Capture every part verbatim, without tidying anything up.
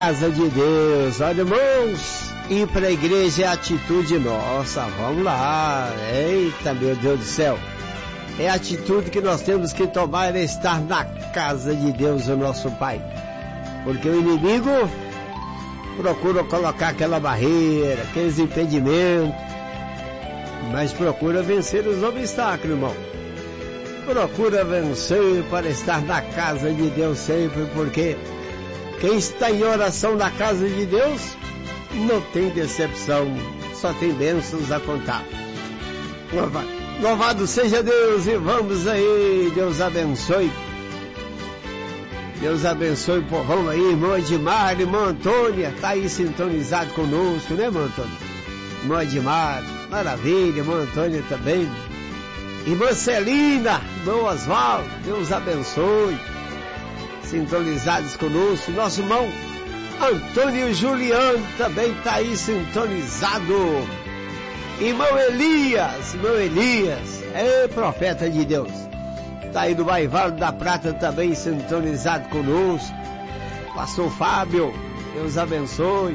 Casa de Deus, olha, irmãos, ir para a igreja é atitude nossa, vamos lá, eita, meu Deus do céu, é a atitude que nós temos que tomar, é estar na casa de Deus, o nosso Pai, porque o inimigo procura colocar aquela barreira, aqueles impedimentos, mas procura vencer os obstáculos, irmão, procura vencer para estar na casa de Deus sempre, porque quem está em oração na casa de Deus não tem decepção, só tem bênçãos a contar. Louvado, louvado seja Deus, e vamos aí, Deus abençoe. Deus abençoe o povão aí, irmão Edmar, irmã Antônia, tá aí sintonizado conosco, né, irmão Antônia? Irmão Edmar, maravilha, irmã Antônia também. Irmã Celina, irmão Osvaldo, Deus abençoe. Sintonizados conosco, nosso irmão Antônio Juliano também está aí sintonizado, irmão Elias, irmão Elias, é profeta de Deus, está aí do Bairro da Prata também sintonizado conosco, pastor Fábio, Deus abençoe,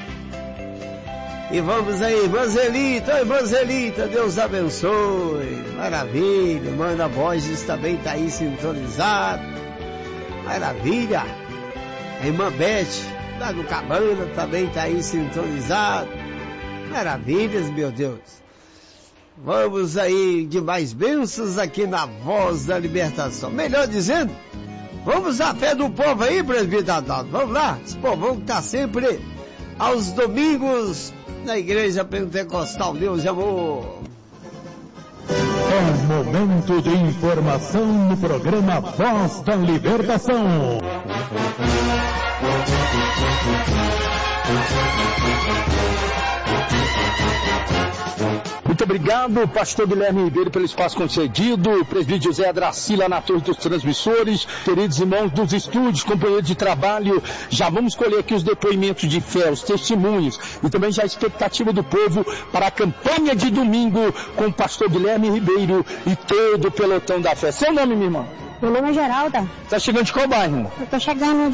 e vamos aí, irmã Zelita, irmã Zelita, Deus abençoe, maravilha, irmã Ana Borges também está aí sintonizado, maravilha, a irmã Beth, lá do Cabana, também está aí sintonizado, maravilhas, meu Deus, vamos aí de mais bênçãos aqui na Voz da Libertação, melhor dizendo, vamos à fé do povo aí, presbítero Adalto, vamos lá, esse povão que está sempre aos domingos na Igreja Pentecostal, Deus de Amor. É momento de informação no programa Voz da Libertação. Muito obrigado, pastor Guilherme Ribeiro, pelo espaço concedido, presbítero José Adracila na torre dos transmissores, queridos irmãos dos estúdios, companheiros de trabalho, já vamos colher aqui os depoimentos de fé, os testemunhos e também já a expectativa do povo para a campanha de domingo com o pastor Guilherme Ribeiro e todo o pelotão da fé. Seu nome, minha irmã? Meu nome é Geralda. Tá chegando de qual bairro? Eu tô chegando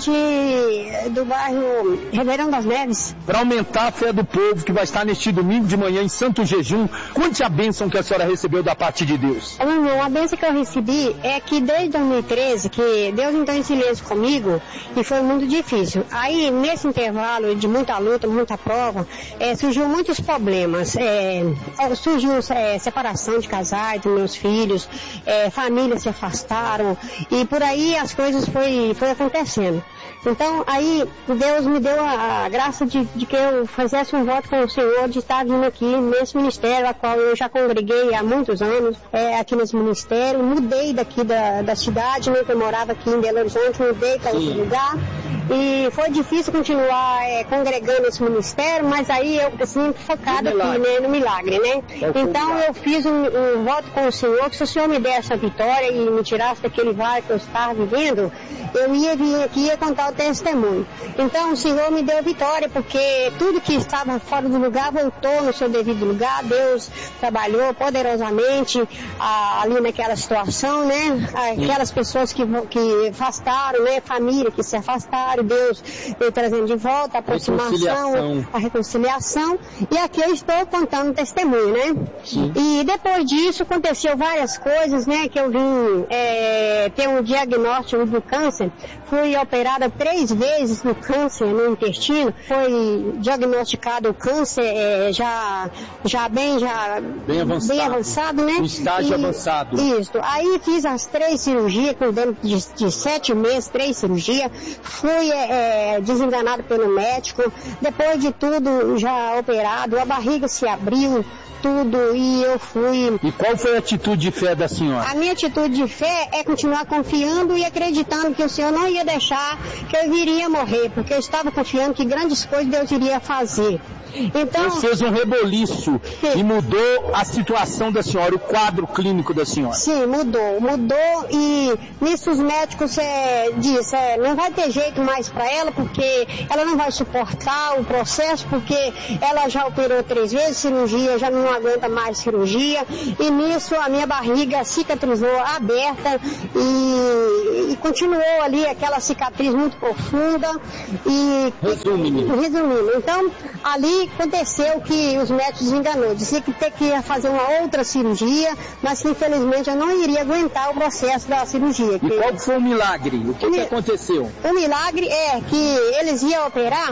de, do bairro Ribeirão das Neves. Para aumentar a fé do povo que vai estar neste domingo de manhã em Santo Jejum, conte a bênção que a senhora recebeu da parte de Deus. Meu irmão, a bênção que eu recebi é que desde dois mil e treze, que Deus entrou em silêncio comigo e foi muito difícil. Aí, nesse intervalo de muita luta, muita prova, é, surgiu muitos problemas. É, surgiu é, separação de casais, dos meus filhos, é, famílias se afastaram, e por aí as coisas foi, foi acontecendo. Então aí Deus me deu a, a graça de, de que eu fizesse um voto com o Senhor de estar vindo aqui nesse ministério, a qual eu já congreguei há muitos anos, é, aqui nesse ministério, mudei daqui da, da cidade, né, que eu morava aqui em Belo Horizonte, mudei para outro lugar. E foi difícil continuar é, congregando esse ministério, mas aí eu assim, focada aqui, né, no milagre, né? Então eu fiz um, um voto com o Senhor, que se o Senhor me desse a vitória e me tirasse daquele vale que eu estava vivendo, eu ia vir aqui e ia contar o testemunho. Então o Senhor me deu vitória, porque tudo que estava fora do lugar voltou no seu devido lugar. Deus trabalhou poderosamente a, ali naquela situação, né? Aquelas pessoas que, que afastaram, né? Família que se afastaram, Deus veio trazendo de volta a aproximação, a reconciliação, e aqui eu estou contando testemunho, né? Sim. E depois disso aconteceu várias coisas, né? Que eu vim é, ter um diagnóstico do câncer, fui operada três vezes no câncer no intestino, foi diagnosticado o câncer é, já, já bem, já bem avançado, bem avançado, né? Um estágio e, avançado. Isso. Aí fiz as três cirurgias, com dentro de, de sete meses, três cirurgias, fui é, desenganado pelo médico, depois de tudo já operado, a barriga se abriu, tudo, e eu fui... E qual foi a atitude de fé da senhora? A minha atitude de fé é continuar confiando e acreditando que o Senhor não ia deixar que eu viria morrer, porque eu estava confiando que grandes coisas Deus iria fazer. Então, Deus fez um reboliço e mudou a situação da senhora, o quadro clínico da senhora. Sim, mudou, mudou e nisso os médicos é, dizem, é, não vai ter jeito mais para ela, porque ela não vai suportar o processo, porque ela já operou três vezes, cirurgia já não aguenta mais cirurgia, e nisso a minha barriga cicatrizou aberta e, e continuou ali aquela cicatriz muito profunda e... Resumindo. Resumindo, então ali aconteceu que os médicos enganou, dizia que ter que fazer uma outra cirurgia, mas que infelizmente eu não iria aguentar o processo da cirurgia. E que... qual foi o milagre? O que, que aconteceu? O milagre é que eles iam operar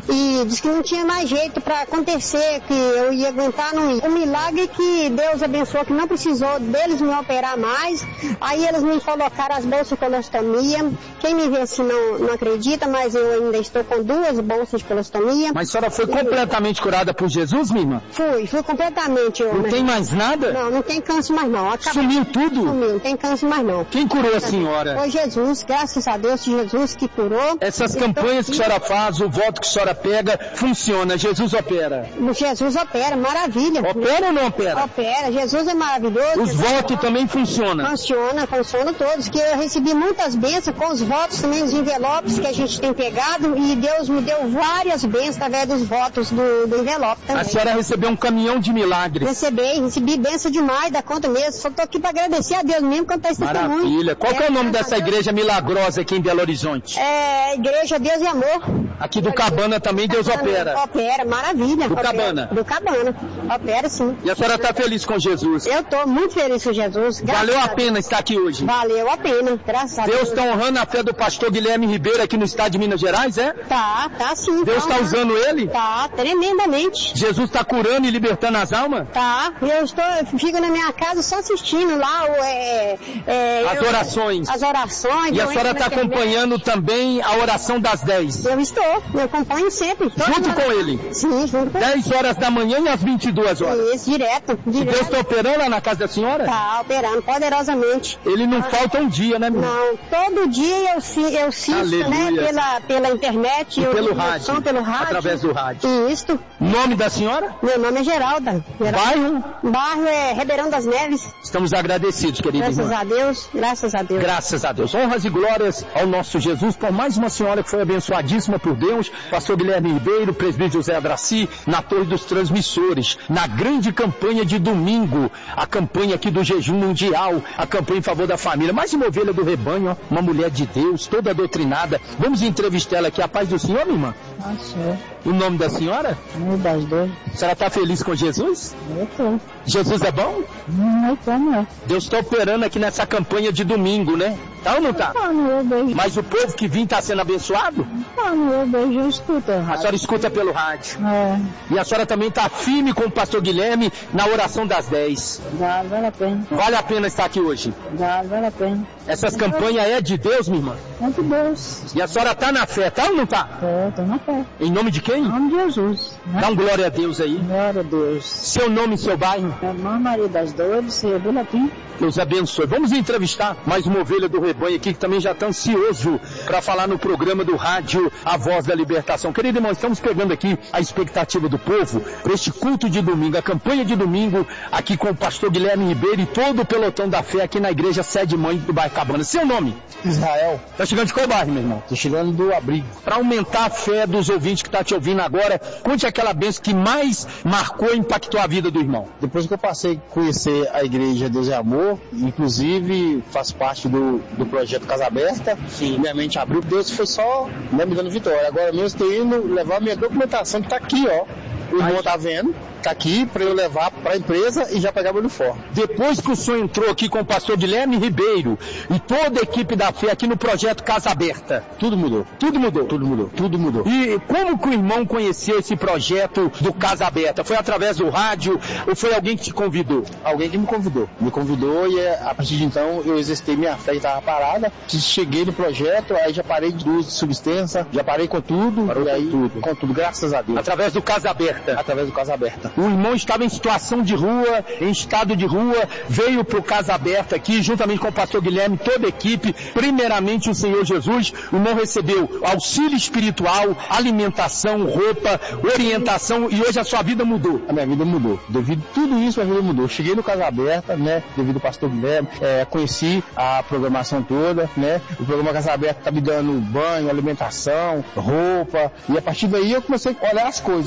e disse que não tinha mais jeito para acontecer, que eu ia aguentar, não ia. O milagre é que Deus abençoou, que não precisou deles me operar mais, aí eles me colocaram as bolsas de colostomia. Quem me vê assim não, não acredita, mas eu ainda estou com duas bolsas de colostomia. Mas a senhora foi completamente curada por Jesus, minha irmã? Fui, fui completamente. Eu, não né? tem mais nada? Não, não tem câncer mais não. Acabou. Sumiu tudo? Sumiu, não tem câncer mais não. Quem curou a senhora? Foi Jesus, graças a Deus, Jesus que curou. Essas campanhas que a senhora faz, o voto que a senhora pega, funciona, Jesus opera. Jesus opera, maravilha. Opera ou não opera? Opera, Jesus é maravilhoso. Os Jesus votos também funcionam? Funciona, funciona todos, que eu recebi muitas bênçãos com os votos também, os envelopes que a gente tem pegado, e Deus me deu várias bênçãos através dos votos do, do envelope também. A senhora recebeu um caminhão de milagres? Recebi, recebi bênção demais da conta mesmo, só estou aqui para agradecer a Deus mesmo quando está esse testemunho. Maravilha. Qual é, que é o nome dessa igreja milagrosa aqui em Belo Horizonte? É, Igreja Deus e Amor. Aqui do Cabana também Deus opera? Opera, maravilha. Do opera, Cabana? Do Cabana, opera sim. E a senhora está feliz com Jesus? Eu estou muito feliz com Jesus. Valeu a pena estar aqui hoje? Valeu a pena, graças a Deus. Deus está honrando a fé do pastor Guilherme Ribeiro aqui no estado de Minas Gerais, é? Tá, tá sim. Deus está usando ele? Tá, tremendamente. Jesus está curando e libertando as almas? Tá, eu estou, eu fico na minha casa só assistindo lá o, é, é, as eu, orações. As orações. E a senhora está acompanhando também a oração das dez? Eu estou, eu acompanho sempre. Junto com ele? Sim, junto com ele. dez horas da manhã e às vinte e duas horas? Isso, direto. direto. E Deus está operando lá na casa da senhora? Tá, operando poderosamente. Ele não ah, falta um dia, né, meu? Não, todo dia eu, eu assisto, né, pela, pela internet. E eu, pelo rádio? Som, pelo rádio. Através do rádio. Isso. Nome da senhora? Meu nome é Geralda. Geralda. Bairro? Bairro é Ribeirão das Neves. Estamos agradecidos, querida Graças irmã. a Deus, graças a Deus. Graças a Deus. Honras e glórias ao nosso Jesus por mais uma senhora que foi abençoadíssima por Deus, pastor Guilherme Ribeiro, presbítero José Adraci, na Torre dos Transmissores, na grande campanha de domingo, a campanha aqui do jejum mundial, a campanha em favor da família. Mais uma ovelha do rebanho, ó, uma mulher de Deus, toda doutrinada. Vamos entrevistar ela aqui. A paz do Senhor, minha irmã? Ah, senhor. O nome da senhora? Meu das dores. A senhora está feliz com Jesus? Eu estou. Jesus é bom? Não, eu tô, não. Deus está operando aqui nessa campanha de domingo, né? Tá ou não tá? Não, não, eu beijo. Mas o povo que vem está sendo abençoado? Não, não, eu beijo, eu escuto. A senhora escuta pelo rádio. É. E a senhora também está firme com o pastor Guilherme na oração das dez. Dá, vale a pena. Vale a pena estar aqui hoje? Dá, vale a pena. Essas campanhas é de Deus, minha irmã? É de Deus. E a senhora está na fé, tá ou não tá? É, tô na fé. Em nome de quem? Em nome de Jesus. Né? Dá um glória a Deus aí. Glória a Deus. Seu nome e seu bairro? É Irmã Maria das Dores, Senhor Boletim. Deus abençoe. Vamos entrevistar mais uma ovelha do rebanho aqui que também já está ansioso para falar no programa do rádio A Voz da Libertação. Querido irmão, estamos pegando aqui a expectativa do povo para este culto de domingo, a campanha de domingo aqui com o pastor Guilherme Ribeiro e todo o pelotão da fé aqui na igreja Sede Mãe do bairro Cabana. Seu nome? Israel. Tá chegando de qual bairro, meu irmão? Tô chegando do Abrigo. Para aumentar a fé dos ouvintes que tá te ouvindo agora, conte aquela bênção que mais marcou e impactou a vida do irmão. Depois que eu passei a conhecer a igreja Deus é Amor, inclusive faço parte do, do projeto Casa Aberta, sim, minha mente abriu, Deus foi só, né, me dando vitória. Agora mesmo estou indo levar minha documentação que tá aqui, ó. O irmão tá vendo, tá aqui para eu levar para a empresa e já pegar meu uniforme. Depois que o senhor entrou aqui com o pastor Guilherme Ribeiro e toda a equipe da fé aqui no projeto Casa Aberta, tudo mudou. Tudo mudou? Tudo mudou, tudo mudou. E como que o irmão conheceu esse projeto do Casa Aberta? Foi através do rádio ou foi alguém que te convidou? Alguém que me convidou. Me convidou e a partir de então eu exercitei minha fé e estava parada. Cheguei no projeto, aí já parei de uso de substância, já parei com tudo. Parou e aí, com tudo. Com tudo, graças a Deus. Através do Casa Aberta? Através do Casa Aberta. O irmão estava em situação de rua, em estado de rua, veio para o Casa Aberta aqui, juntamente com o pastor Guilherme, toda a equipe, primeiramente o Senhor Jesus. O irmão recebeu auxílio espiritual, alimentação, roupa, orientação e hoje a sua vida mudou. A minha vida mudou. Devido a tudo isso, a minha vida mudou. Cheguei no Casa Aberta, né, devido ao pastor Guilherme, é, conheci a programação toda, né, o programa Casa Aberta tá me dando banho, alimentação, roupa, e a partir daí eu comecei a olhar as coisas, aí a partir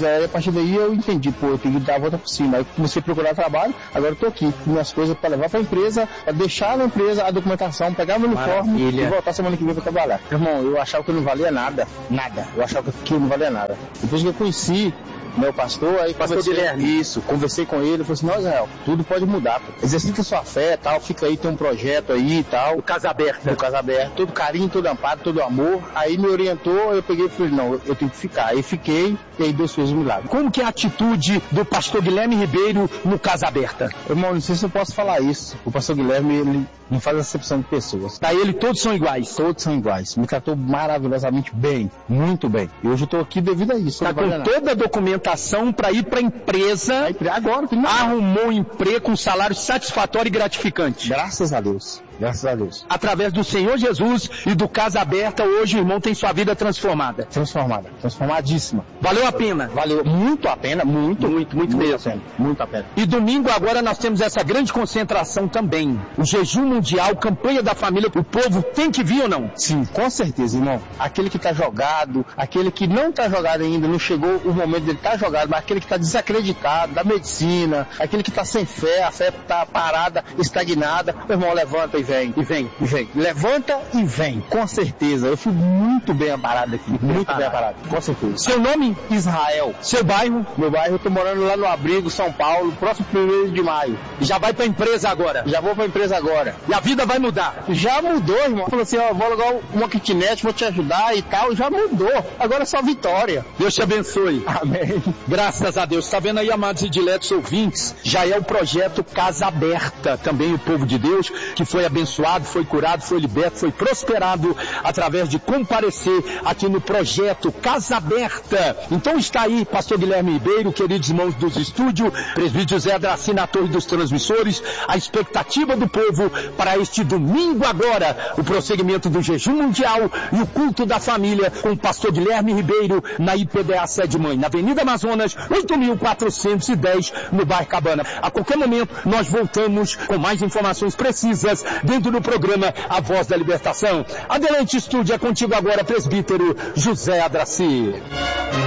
partir daí eu entendi, pô, eu tenho que dar a volta por cima. Aí comecei a procurar trabalho, agora eu tô aqui, com minhas coisas para levar para a empresa, para deixar na empresa a documentação, pegar meu uniforme Maravilha. E voltar semana que vem para trabalhar. Irmão, eu achava que eu não valia nada, nada. Eu achava que eu não valia nada. Depois que eu conheci meu pastor, aí pastor Guilherme, isso, conversei com ele, falei assim, não, Israel, tudo pode mudar, pô. Exercita sua fé, tal, fica aí, tem um projeto aí e tal. O Casa Aberta. O Casa Aberta, todo carinho, todo amparo, todo amor. Aí me orientou, eu peguei e falei, não, eu, eu tenho que ficar. Aí fiquei, e aí Deus fez um milagre. Como que é a atitude do pastor Guilherme Ribeiro no Casa Aberta? Irmão, não sei se eu posso falar isso. O pastor Guilherme, ele não faz acepção de pessoas. Pra ele todos são iguais? Todos são iguais. Me tratou maravilhosamente bem, muito bem. E hoje eu tô aqui devido a isso. Tá com toda a documentação para ir para a empresa. Agora, arrumou um emprego com salário satisfatório e gratificante. Graças a Deus. Graças a Deus. Através do Senhor Jesus e do Casa Aberta, hoje o irmão tem sua vida transformada. Transformada, transformadíssima. Valeu a pena? Valeu muito a pena, muito, muito, muito, muito mesmo. A pena, muito a pena. E domingo agora nós temos essa grande concentração também. O jejum mundial, campanha da família, o povo tem que vir ou não? Sim, com certeza, irmão. Aquele que está jogado, aquele que não está jogado ainda, não chegou o momento dele estar tá jogado, mas aquele que está desacreditado da medicina, aquele que está sem fé, a fé está parada, estagnada, meu irmão, levanta e vem, e vem, e vem. Levanta e vem, com certeza. Eu fui muito bem amparado aqui, muito bem amparado, com certeza. Seu nome? Israel. Seu bairro? Meu bairro, eu tô morando lá no Abrigo, São Paulo, próximo primeiro de maio. Já vai pra empresa agora? Já vou pra empresa agora. E a vida vai mudar? Já mudou, irmão. Falou assim, ó, vou alugar uma kitnet, vou te ajudar e tal, já mudou. Agora é só vitória. Deus te abençoe. Amém. Graças a Deus. Tá vendo aí, amados e diletos ouvintes? Já é o projeto Casa Aberta. Também o povo de Deus que foi abençoado, foi curado, foi liberto, foi prosperado através de comparecer aqui no projeto Casa Aberta. Então está aí, pastor Guilherme Ribeiro, queridos irmãos dos estúdios, presbítero Zé Adraci na torre dos transmissores, a expectativa do povo para este domingo agora, o prosseguimento do jejum mundial e o culto da família com o pastor Guilherme Ribeiro na I P B A Sede Mãe, na Avenida Amazonas, oito mil quatrocentos e dez, no bairro Cabana. A qualquer momento nós voltamos com mais informações precisas dentro do programa A Voz da Libertação. Adelante, estúdio, é contigo agora, presbítero José Adraci.